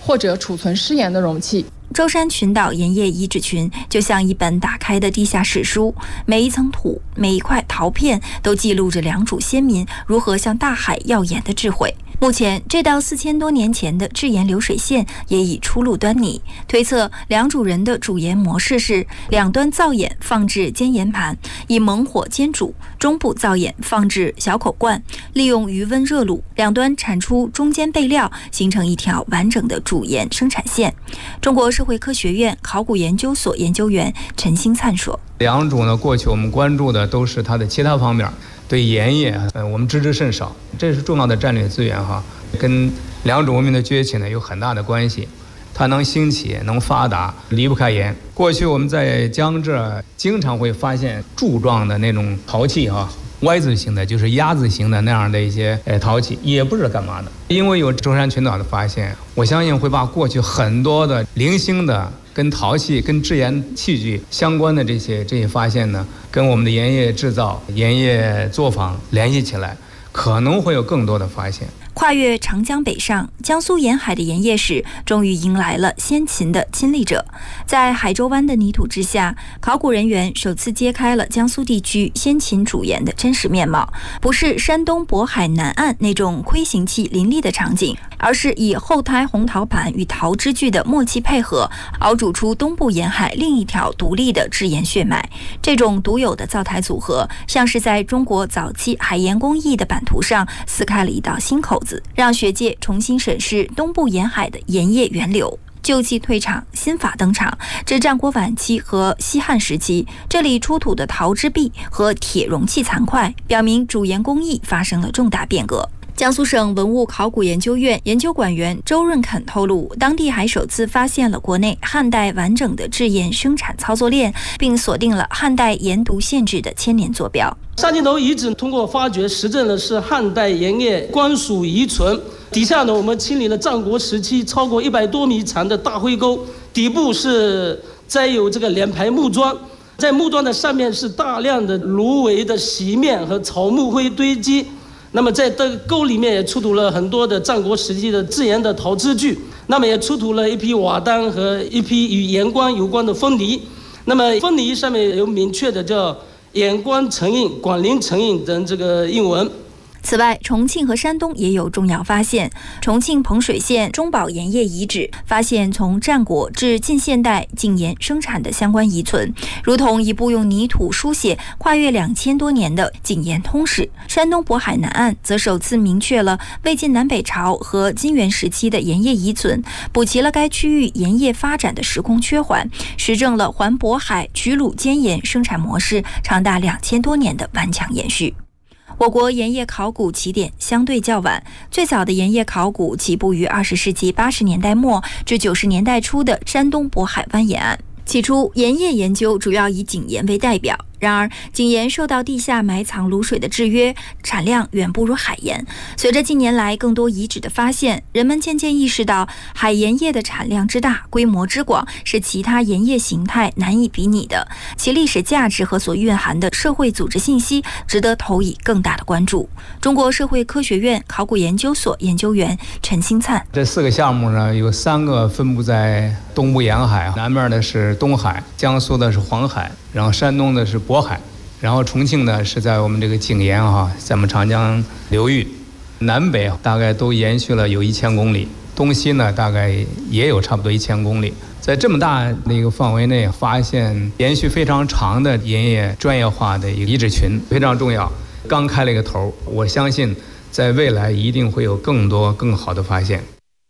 或者储存尸岩的容器。 舟山群岛盐业遗址群就像一本打开的地下史书，每一层土、每一块陶片都记录着良渚先民如何向大海要盐的智慧。目前，这道4000多年前的制盐流水线也已初露端倪。推测，良渚人的煮盐模式是两端造眼放置煎盐盘，以猛火煎煮；中部造眼放置小口罐，利用余温热卤，两端产出中间备料，形成一条完整的煮盐生产线。中国社会科学院考古研究所研究员陈兴灿说：“ 良渚呢，过去我们关注的都是它的其他方面。”对盐业，我们知之甚少，这是重要的战略资源哈，跟良渚文明的崛起呢有很大的关系。它能兴起、能发达，离不开盐。过去我们在江浙经常会发现柱状的那种陶器哈，Y字形的，就是鸭字形的那样的一些陶器，也不知道干嘛的。因为有舟山群岛的发现，我相信会把过去很多的零星的跟陶器、跟制盐器具相关的这些发现呢，跟我们的盐业制造、盐业作坊联系起来，可能会有更多的发现。 跨越长江北上，江苏沿海的盐业史终于迎来了先秦的亲历者。在海州湾的泥土之下，考古人员首次揭开了江苏地区先秦煮盐的真实面貌，不是山东渤海南岸那种盔形器林立的场景，而是以后胎红陶盘与陶支具的默契配合，熬煮出东部沿海另一条独立的制盐血脉。这种独有的灶台组合，像是在中国早期海盐工艺的版图上撕开了一道新口子，让学界重新审视东部沿海的盐业源流。旧器退场，新法登场。至战国晚期和西汉时期，这里出土的陶之璧和铁容器残块，表明煮盐工艺发生了重大变革。江苏省文物考古研究院研究馆员周润肯透露，当地还首次发现了国内汉代完整的制盐生产操作链，并锁定了汉代盐渎县制的千年坐标。 沙井头遗址通过发掘实证的是汉代盐业官署遗存，底下呢我们清理了战国时期超过100多米长的大灰沟，底部是栽有这个连排木桩，在木桩的上面是大量的芦苇的席面和草木灰堆积。那么在这个沟里面也出土了很多的战国时期的制盐的陶支具，那么也出土了一批瓦当和一批与盐官有关的封泥。那么封泥上面有明确的叫盐官城印、广陵城印等这个印文。 此外，重庆和山东也有重要发现。重庆彭水县中宝盐业遗址发现从战国至近现代井盐生产的相关遗存，如同一部用泥土书写跨越2000多年的井盐通史。山东渤海南岸则首次明确了魏晋南北朝和金元时期的盐业遗存，补齐了该区域盐业发展的时空缺环，实证了环渤海取卤煎盐生产模式长达2000多年的顽强延续。我国盐业考古起点相对较晚，最早的盐业考古起步于20世纪80年代末至90年代初的山东渤海湾沿岸。起初，盐业研究主要以井盐为代表，然而井盐受到地下埋藏卤水的制约，产量远不如海盐。随着近年来更多遗址的发现，人们渐渐意识到海盐业的产量之大、规模之广是其他盐业形态难以比拟的，其历史价值和所蕴含的社会组织信息值得投以更大的关注。中国社会科学院考古研究所研究员陈兴灿： 这4个项目呢，有3个分布在东部沿海，南面的是东海，江苏的是黄海，然后山东的是渤海，然后重庆呢是在我们这个井沿在我们长江流域，南北大概都延续了有1000公里，东西呢大概也有差不多1000公里。在这么大的一个范围内发现延续非常长的盐业专业化的一个遗址群，非常重要。刚开了一个头，我相信在未来一定会有更多更好的发现。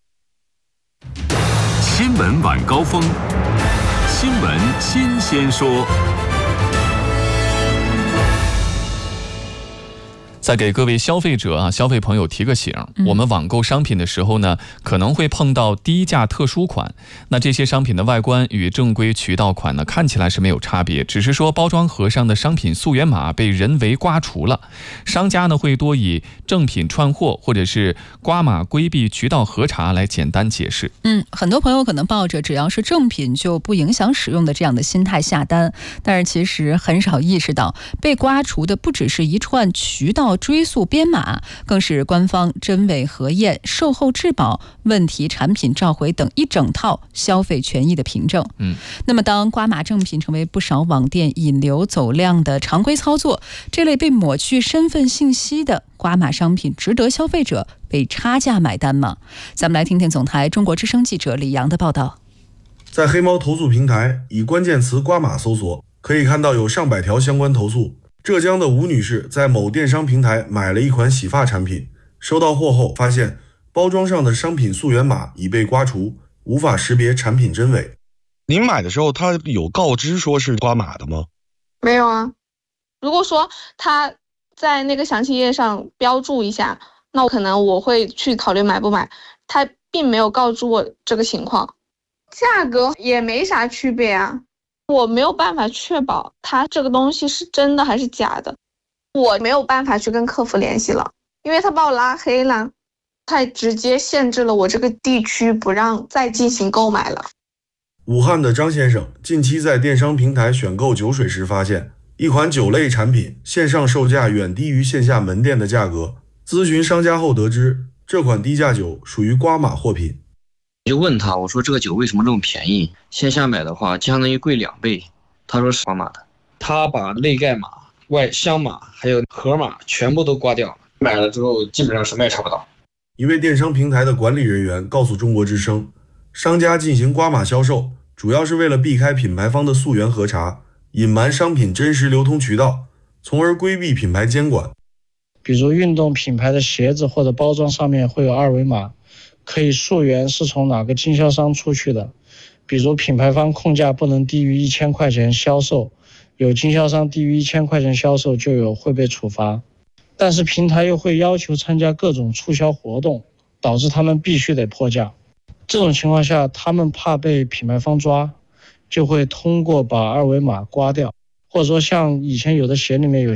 新闻晚高峰，新闻新鲜说。 再给各位消费者消费朋友提个醒，我们网购商品的时候呢，可能会碰到低价特殊款。那这些商品的外观与正规渠道款呢，看起来是没有差别，只是说包装盒上的商品溯源码被人为刮除了。商家呢会多以正品串货或者是刮码规避渠道核查来简单解释。 很多朋友可能抱着只要是正品就不影响使用的这样的心态下单，但是其实很少意识到被刮除的不只是一串渠道调追溯编码，更是官方真伪核验、售后质保、问题产品召回等一整套消费权益的凭证。那么当刮码正品成为不少网店引流走量的常规操作，这类被抹去身份信息的刮码商品值得消费者被差价买单吗？咱们来听听总台中国之声记者李阳的报道。 在黑猫投诉平台以关键词刮码搜索，可以看到有上百条相关投诉。浙江的吴女士在某电商平台买了一款洗发产品，收到货后发现包装上的商品溯源码已被刮除，无法识别产品真伪。 您买的时候他有告知说是刮码的吗？ 没有啊。如果说他在那个详情页上标注一下，那可能我会去考虑买不买。他并没有告知我这个情况。价格也没啥区别啊，我没有办法确保它这个东西是真的还是假的，我没有办法去跟客服联系了，因为他把我拉黑了，他直接限制了我这个地区不让再进行购买了。 武汉的张先生近期在电商平台选购酒水时发现，一款酒类产品线上售价远低于线下门店的价格，咨询商家后得知，这款低价酒属于刮码货品。 就问他，我说这个酒为什么这么便宜？线下买的话相当于贵2倍。他说是刮码的。他把内盖码、外箱码还有盒码全部都刮掉了，买了之后基本上什么也查不到。 一位电商平台的管理人员告诉中国之声，商家进行刮码销售，主要是为了避开品牌方的溯源核查，隐瞒商品真实流通渠道，从而规避品牌监管。 比如运动品牌的鞋子或者包装上面会有2维码，可以溯源是从哪个经销商出去的，比如品牌方控价不能低于1000块钱销售，有经销商低于1000块钱销售就会被处罚。但是平台又会要求参加各种促销活动，导致他们必须得破价。这种情况下，他们怕被品牌方抓，就会通过把2维码刮掉，或者说像以前有的鞋里面有